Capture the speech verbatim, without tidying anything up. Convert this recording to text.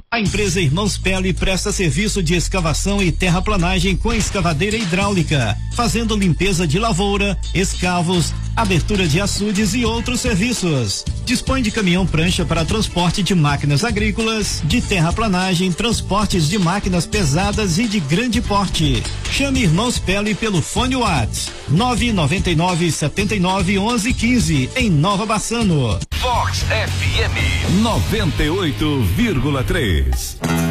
A empresa Irmãos Pele presta serviço de escavação e terraplanagem com escavadeira hidráulica, fazendo limpeza de lavoura, escavos, abertura de açudes e outros serviços. Dispõe de caminhão prancha para transporte de máquinas agrícolas, de terraplanagem, transportes de máquinas pesadas e de grande porte. Chame Irmãos Pele pelo fone WhatsApp nove nove nove sete nove onze quinze em Nova Bassano. Vox F M noventa e oito vírgula três.